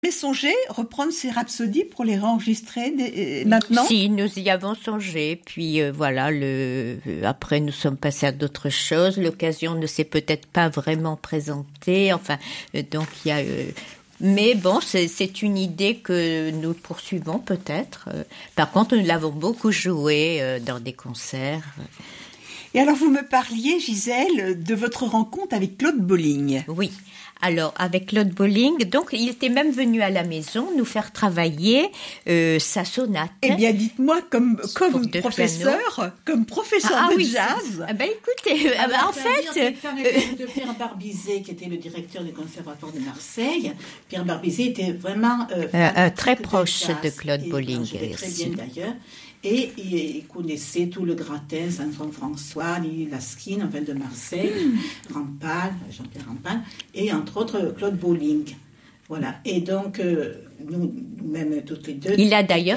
Mais songez reprendre ces rhapsodies pour les réenregistrer maintenant? Si, nous y avons songé. Puis voilà, après nous sommes passés à d'autres choses. L'occasion ne s'est peut-être pas vraiment présentée. Enfin, donc il y a. Mais bon, c'est une idée que nous poursuivons peut-être. Par contre, nous l'avons beaucoup joué dans des concerts. Et alors, vous me parliez, Gisèle, de votre rencontre avec Claude Bolling. Oui. Alors, avec Claude Bolling, donc il était même venu à la maison nous faire travailler sa sonate. Eh bien, dites-moi, comme professeur de jazz. Ah ben écoutez, en fait... de Pierre Barbizet, qui était le directeur du Conservatoire de Marseille. Pierre Barbizet était vraiment... très proche de Claude Bolling. Très bien d'ailleurs. Et il connaissait tout le gratin, Saint-François, Laskin, enfin de Marseille, Rampal, Jean-Pierre Rampal, et entre autres Claude Bolling. Voilà. Et donc, nous-mêmes toutes les deux... Il a d'ailleurs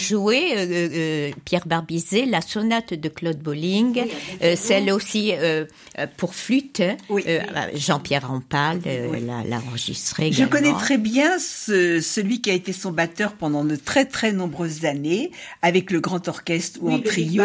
joué, Pierre Barbizet, la sonate de Claude Bolling, celle aussi pour flûte. Oui. Jean-Pierre Rampal l'a enregistrée également. Je connais très bien celui qui a été son batteur pendant de très très nombreuses années, avec le grand orchestre ou en trio.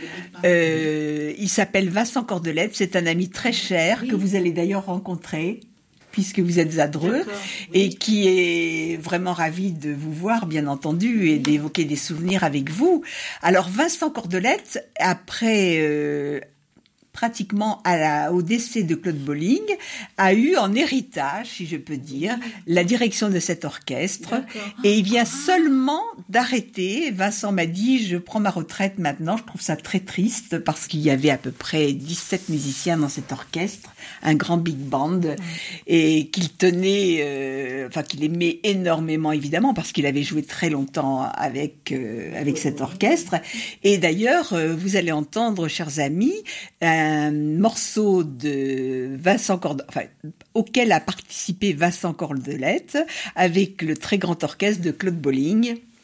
Il s'appelle Vincent Cordelette, c'est un ami très cher que vous allez d'ailleurs rencontrer, puisque vous êtes à Dreux, et qui est vraiment ravi de vous voir, bien entendu, et d'évoquer des souvenirs avec vous. Alors, Vincent Cordelette, après... pratiquement au décès de Claude Bolling, a eu en héritage, si je peux dire, la direction de cet orchestre. Et il vient seulement d'arrêter. Vincent m'a dit, je prends ma retraite maintenant. Je trouve ça très triste parce qu'il y avait à peu près 17 musiciens dans cet orchestre, un grand big band, et qu'il tenait, qu'il aimait énormément, évidemment, parce qu'il avait joué très longtemps avec cet orchestre. Et d'ailleurs, vous allez entendre, chers amis, un morceau de Vincent Cordelette, auquel a participé Vincent Cordelette avec le très grand orchestre de Claude Bolling.